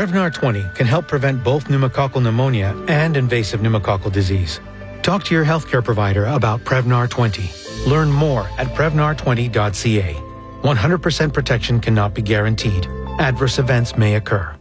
Prevnar 20 can help prevent both pneumococcal pneumonia and invasive pneumococcal disease. Talk to your healthcare provider about Prevnar 20. Learn more at Prevnar20.ca. 100% protection cannot be guaranteed. Adverse events may occur.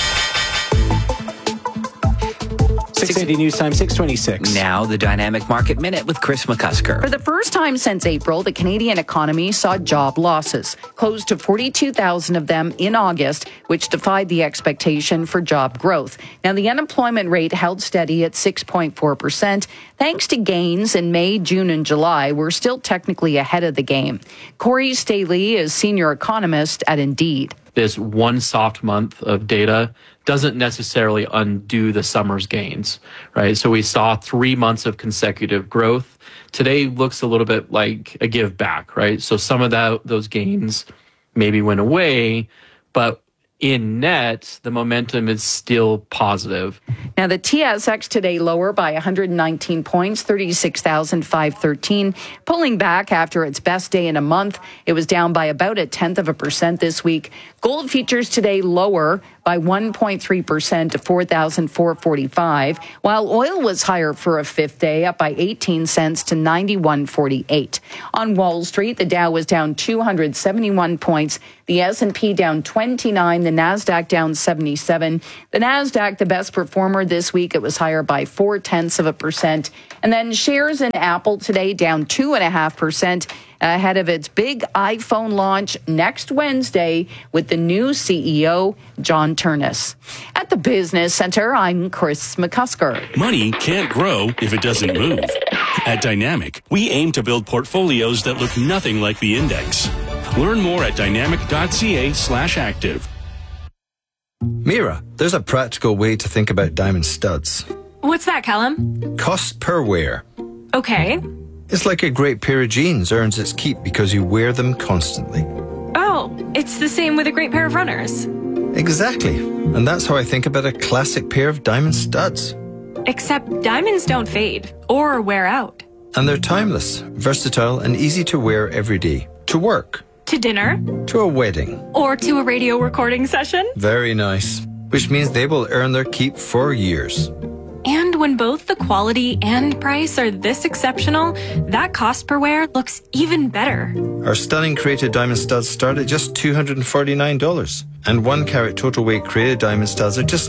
680 News Time, 626. Now, the Dynamic Market Minute with Chris McCusker. For the first time since April, the Canadian economy saw job losses, close to 42,000 of them in August, which defied the expectation for job growth. Now, the unemployment rate held steady at 6.4%. Thanks to gains in May, June, and July, we're still technically ahead of the game. Corey Staley is senior economist at Indeed. This one soft month of data doesn't necessarily undo the summer's gains, right? So we saw 3 months of consecutive growth. Today looks a little bit like a give back, right? So some of those gains maybe went away, but in net, the momentum is still positive. Now, the TSX today lower by 119 points, 36,513, pulling back after its best day in a month. It was down by about 0.1% this week. Gold futures today lower by 1.3% to 4,445, while oil was higher for a fifth day, up by 18 cents to 91.48. On Wall Street, the Dow was down 271 points, the S&P down 29, the Nasdaq down 77. The Nasdaq, the best performer this week, it was higher by 0.4%. And then shares in Apple today down 2.5%. Ahead of its big iPhone launch next Wednesday with the new CEO, John Turnus. At the Business Center, I'm Chris McCusker. Money can't grow if it doesn't move. At Dynamic, we aim to build portfolios that look nothing like the index. Learn more at dynamic.ca/active. Mira, there's a practical way to think about diamond studs. What's that, Callum? Cost per wear. Okay. It's like a great pair of jeans earns its keep because you wear them constantly. Oh, it's the same with a great pair of runners. Exactly. And that's how I think about a classic pair of diamond studs. Except diamonds don't fade or wear out. And they're timeless, versatile, and easy to wear every day. To work. To dinner. To a wedding. Or to a radio recording session. Very nice. Which means they will earn their keep for years. And when both the quality and price are this exceptional, that cost per wear looks even better. Our stunning created diamond studs start at just $249. And 1 carat total weight created diamond studs are just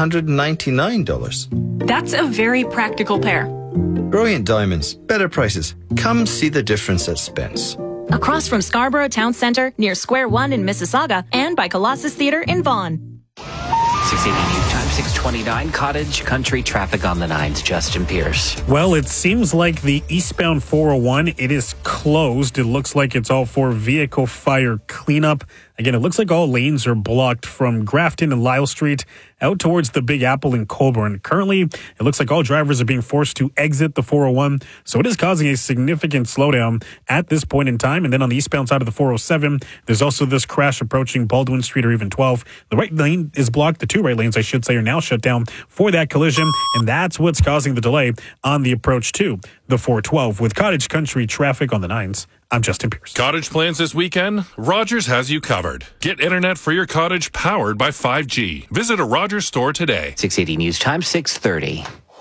$999. That's a very practical pair. Brilliant diamonds, better prices. Come see the difference at Spence. Across from Scarborough Town Centre, near Square One in Mississauga, and by Colossus Theatre in Vaughan. 680 News Time, 629. Cottage Country traffic on the 9s. Justin Pierce. Well, it seems like the eastbound 401, it is closed. It looks like it's all for vehicle fire cleanup. Again, it looks like all lanes are blocked from Grafton and Lyle Street out towards the Big Apple in Colborne. Currently, it looks like all drivers are being forced to exit the 401, so it is causing a significant slowdown at this point in time. And then on the eastbound side of the 407, there's also this crash approaching Baldwin Street or even 12. The right lane is blocked. The two right lanes, I should say, are now shut down for that collision, and that's what's causing the delay on the approach to the 412. With Cottage Country traffic on the 9s, I'm Justin Pierce. Cottage plans this weekend? Rogers has you covered. Get internet for your cottage powered by 5G. Visit a Rogers store today. 680 News Time, 630.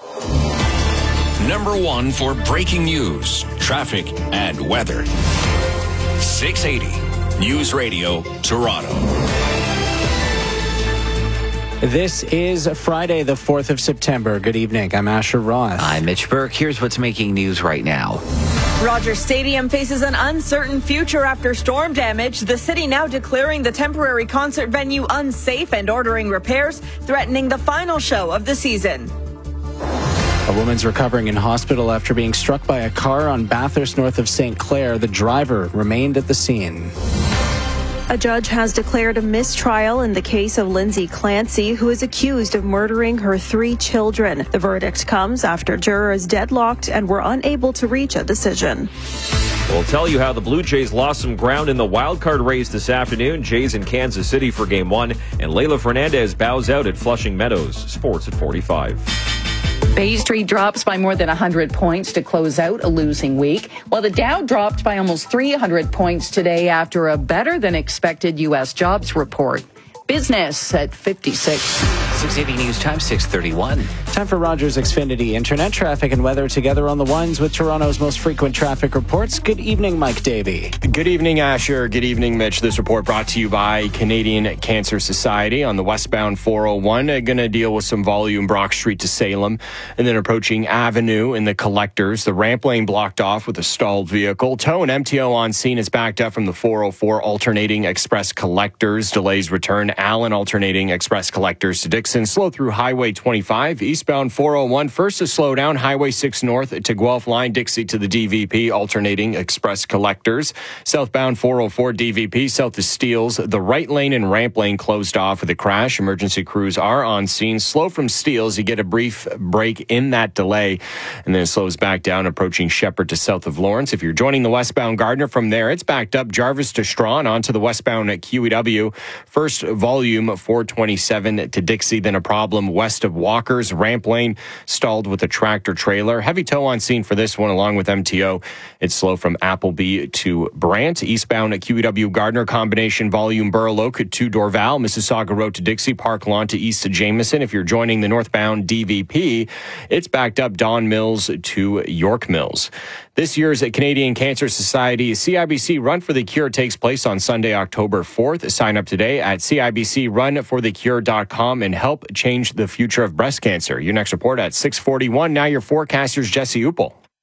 Number 1 for breaking news, traffic, and weather. 680 News Radio, Toronto. This is Friday, the 4th of September. Good evening. I'm Asher Ross. I'm Mitch Burke. Here's what's making news right now. Rogers Stadium faces an uncertain future after storm damage. The city now declaring the temporary concert venue unsafe and ordering repairs, threatening the final show of the season. A woman's recovering in hospital after being struck by a car on Bathurst north of St. Clair. The driver remained at the scene. A judge has declared a mistrial in the case of Lindsay Clancy, who is accused of murdering her 3 children. The verdict comes after jurors deadlocked and were unable to reach a decision. We'll tell you how the Blue Jays lost some ground in the wildcard race this afternoon. Jays in Kansas City for Game 1, and Leila Fernandez bows out at Flushing Meadows. Sports at 45. Bay Street drops by more than 100 points to close out a losing week, while the Dow dropped by almost 300 points today after a better-than-expected U.S. jobs report. Business at 56. 680 News Time, 6:31. Time for Rogers Xfinity Internet traffic and weather together on the ones with Toronto's most frequent traffic reports. Good evening, Mike Davey. Good evening, Asher. Good evening, Mitch. This report brought to you by Canadian Cancer Society on the westbound 401. Going to deal with some volume Brock Street to Salem, and then approaching Avenue in the Collectors. The ramp lane blocked off with a stalled vehicle. Tow and MTO on scene is backed up from the 404 alternating Express Collectors. Delays return Allen alternating Express Collectors to Dixon. Slow through Highway 25. Eastbound 401. First to slow down Highway 6 north to Guelph Line. Dixie to the DVP alternating Express Collectors. Southbound 404 DVP south to Steeles. The right lane and ramp lane closed off with a crash. Emergency crews are on scene. Slow from Steeles. You get a brief break in that delay, and then it slows back down approaching Shepherd to south of Lawrence. If you're joining the westbound Gardner from there, it's backed up Jarvis to Strawn onto the westbound at QEW. First volume 427 to Dixie, then a problem west of Walker's. Ramp lane stalled with a tractor trailer. Heavy tow on scene for this one along with MTO. It's slow from Appleby to Brant. Eastbound at QEW Gardner combination volume Burloak to Dorval. Mississauga Road to Dixie. Park Lawn to East to Jameson. If you're joining the northbound DVP, it's backed up Don Mills to York Mills. This year's Canadian Cancer Society CIBC Run for the Cure takes place on Sunday, October 4th. Sign up today at CIBCRunforthecure.com and help change the future of breast cancer. Your next report at 6:41. Now your forecaster's Jesse Uppel.